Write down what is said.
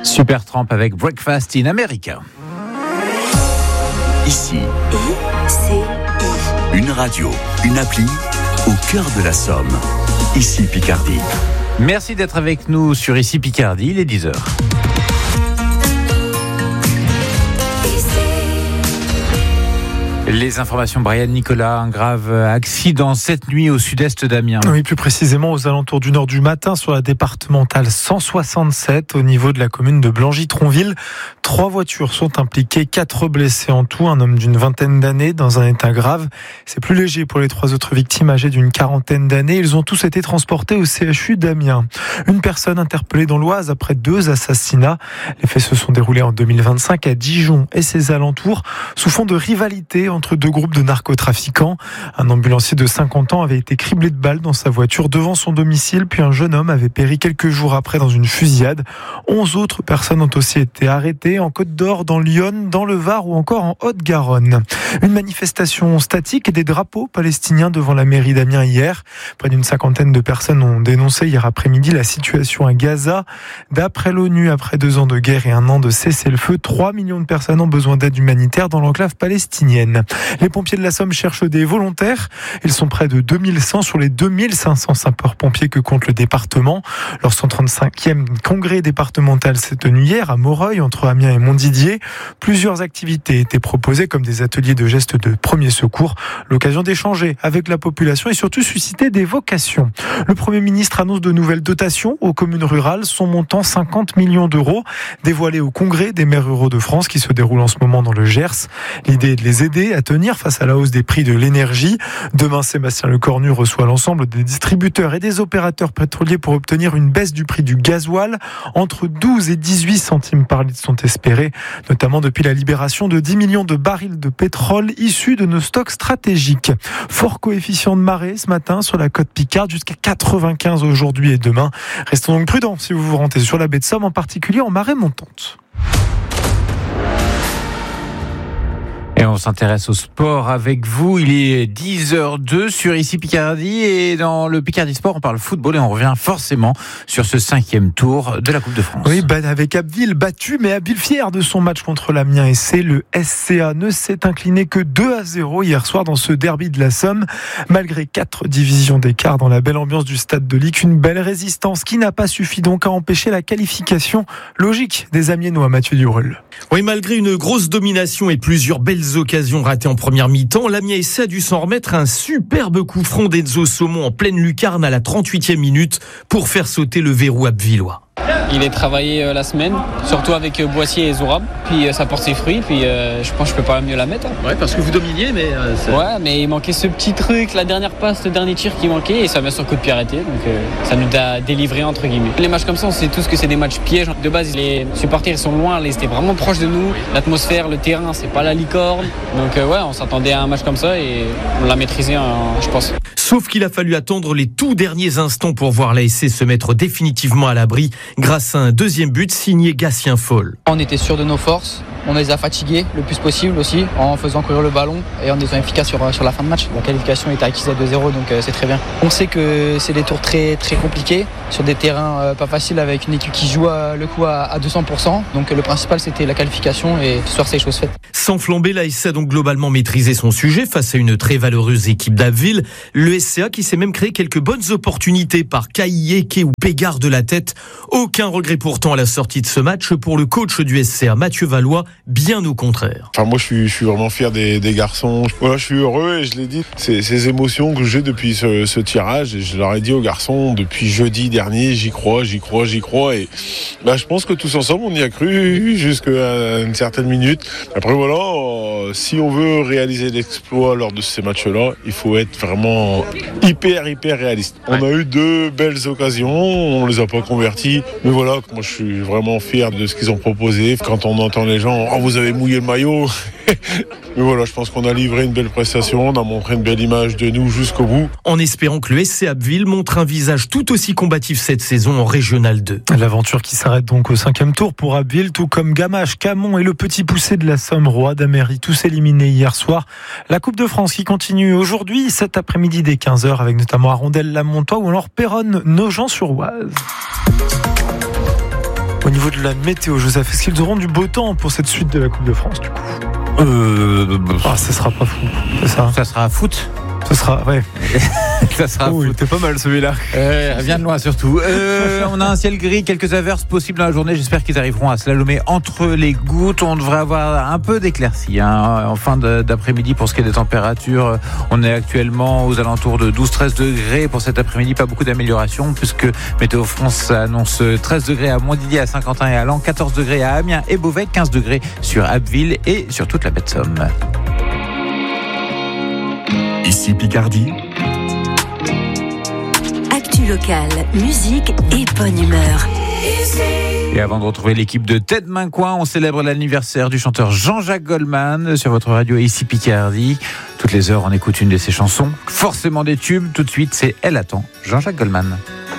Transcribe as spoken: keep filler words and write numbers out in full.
Supertramp avec Breakfast in America. Ici, I C I. une radio, une appli au cœur de la Somme. Ici Picardie. Merci d'être avec nous sur Ici Picardie, il est dix heures. Les informations, Brian Nicolas, un grave accident cette nuit au sud-est d'Amiens. Oui, plus précisément aux alentours d'une heure du matin sur la départementale cent soixante-sept au niveau de la commune de Blangy-Tronville. Trois voitures sont impliquées, quatre blessés en tout, un homme d'une vingtaine d'années dans un état grave. C'est plus léger pour les trois autres victimes âgées d'une quarantaine d'années. Ils ont tous été transportés au C H U d'Amiens. Une personne interpellée dans l'Oise après deux assassinats. Les faits se sont déroulés en deux mille vingt-cinq à Dijon et ses alentours sous fond de rivalité entre deux groupes de narcotrafiquants. Un ambulancier de cinquante ans avait été criblé de balles dans sa voiture devant son domicile, puis un jeune homme avait péri quelques jours après dans une fusillade. Onze autres personnes ont aussi été arrêtées en Côte d'Or, dans l'Yonne, dans le Var ou encore en Haute-Garonne. Une manifestation statique et des drapeaux palestiniens devant la mairie d'Amiens hier. Près d'une cinquantaine de personnes ont dénoncé hier après-midi la situation à Gaza. D'après l'ONU, après deux ans de guerre et un an de cessez-le-feu, trois millions de personnes ont besoin d'aide humanitaire dans l'enclave palestinienne. Les pompiers de la Somme cherchent des volontaires. Ils sont près de deux mille cent sur les deux mille cinq cents sapeurs-pompiers que compte le département. Leur cent trente-cinquième congrès départemental s'est tenu hier à Moreuil, entre Amiens et Montdidier. Plusieurs activités étaient proposées comme des ateliers de gestes de premier secours. L'occasion d'échanger avec la population et surtout susciter des vocations. Le Premier ministre annonce de nouvelles dotations aux communes rurales. Son montant cinquante millions d'euros dévoilé au congrès des maires ruraux de France qui se déroule en ce moment dans le Gers. L'idée est de les aider à tenir face à la hausse des prix de l'énergie. Demain, Sébastien Lecornu reçoit l'ensemble des distributeurs et des opérateurs pétroliers pour obtenir une baisse du prix du gasoil. Entre douze et dix-huit centimes par litre sont espérés, notamment depuis la libération de dix millions de barils de pétrole issus de nos stocks stratégiques. Fort coefficient de marée ce matin sur la côte Picarde, jusqu'à quatre-vingt-quinze aujourd'hui et demain. Restons donc prudents si vous vous rendez sur la baie de Somme, en particulier en marée montante. Et on s'intéresse au sport avec vous. Il est dix heures deux sur Ici Picardie. Et dans le Picardie Sport, on parle football et on revient forcément sur ce cinquième tour de la Coupe de France. Oui, avec Abbeville battu, mais Abbeville fier de son match contre l'Amiens S C. Le S C A ne s'est incliné que deux à zéro hier soir dans ce derby de la Somme. Malgré quatre divisions d'écart dans la belle ambiance du stade de Ligue, une belle résistance qui n'a pas suffi donc à empêcher la qualification logique des Amiénois, Mathieu Dureul. Oui, malgré une grosse domination et plusieurs belles occasions ratées en première mi-temps, l'Amiens S C a dû s'en remettre un superbe coup franc d'Enzo Saumon en pleine lucarne à la trente-huitième minute pour faire sauter le verrou abvillois. Il est travaillé euh, la semaine, surtout avec euh, Boissier et Zourab. Puis euh, ça porte ses fruits. Puis euh, je pense que je peux pas mieux la mettre. Hein. Ouais, parce que vous dominiez, mais euh, c'est... ouais, mais il manquait ce petit truc, la dernière passe, le dernier tir qui manquait, et ça met sur coup de pied arrêté. Donc euh, ça nous a délivré entre guillemets. Les matchs comme ça, on sait tous que c'est des matchs pièges. De base, les supporters ils sont loin, ils étaient vraiment proches de nous. L'atmosphère, le terrain, c'est pas la licorne. Donc euh, ouais, on s'attendait à un match comme ça et on l'a maîtrisé, hein, je pense. Sauf qu'il a fallu attendre les tout derniers instants pour voir l'A S C se mettre définitivement à l'abri grâce à un deuxième but signé Gatien Foll. On était sûr de nos forces, on les a fatigués le plus possible aussi en faisant courir le ballon et en étant efficace sur, sur la fin de match. La qualification était acquise à deux zéro, donc euh, c'est très bien. On sait que c'est des tours très, très compliqués sur des terrains euh, pas faciles avec une équipe qui joue à, le coup à, à deux cents pour cent. Donc euh, le principal c'était la qualification et ce soir c'est chose faite. Sans flamber, l'A S C a donc globalement maîtrisé son sujet face à une très valeureuse équipe d'Abbeville. Le S C A qui s'est même créé quelques bonnes opportunités par Kaïeke ou Pégard de la tête. Aucun regret pourtant à la sortie de ce match pour le coach du S C A, Mathieu Valois, bien au contraire. Enfin moi je suis, je suis vraiment fier des, des garçons. Voilà, je suis heureux et je l'ai dit, c'est ces émotions que j'ai depuis ce, ce tirage et je leur ai dit aux garçons depuis jeudi dernier, j'y crois, j'y crois, j'y crois et bah, je pense que tous ensemble on y a cru jusqu'à une certaine minute. Après voilà, euh, si on veut réaliser l'exploit lors de ces matchs-là, il faut être vraiment hyper hyper réaliste. On a eu deux belles occasions, on les a pas converties, mais voilà, moi je suis vraiment fier de ce qu'ils ont proposé. Quand on entend les gens, oh vous avez mouillé le maillot, mais voilà, je pense qu'on a livré une belle prestation, on a montré une belle image de nous jusqu'au bout. En espérant que le S C Abbeville montre un visage tout aussi combatif cette saison en Régional deux. L'aventure qui s'arrête donc au cinquième tour pour Abbeville, tout comme Gamache, Camon et le Petit Poucé de la Somme, Roi d'Améry, tous éliminés hier soir. La Coupe de France qui continue aujourd'hui, cet après-midi dès quinze heures, avec notamment Arondel-la-Montois ou alors Péronne-Nogent-sur-Oise. Au niveau niveau de la météo, Joseph, est-ce qu'ils auront du beau temps pour cette suite de la Coupe de France, du coup? Euh, Ah, ça sera pas fou, c'est ça? Ça sera foot. Ça sera, ouais. Ça sera Oh, il foot. était pas mal celui-là. Euh, vient de loin surtout. Euh, on a un ciel gris, quelques averses possibles dans la journée. J'espère qu'ils arriveront à slalomer entre les gouttes. On devrait avoir un peu d'éclaircie hein, en fin de, d'après-midi pour ce qui est des températures. On est actuellement aux alentours de douze à treize degrés pour cet après-midi. Pas beaucoup d'amélioration puisque Météo France annonce treize degrés à Montdidier, à Saint-Quentin et à Laon, quatorze degrés à Amiens et Beauvais, quinze degrés sur Abbeville et sur toute la baie de Somme. Ici Picardie. Actu locale, musique et bonne humeur. Et avant de retrouver l'équipe de Ted Mincoin, on célèbre l'anniversaire du chanteur Jean-Jacques Goldman sur votre radio Ici Picardie. Toutes les heures, on écoute une de ses chansons, forcément des tubes. Tout de suite, c'est Elle attend, Jean-Jacques Goldman.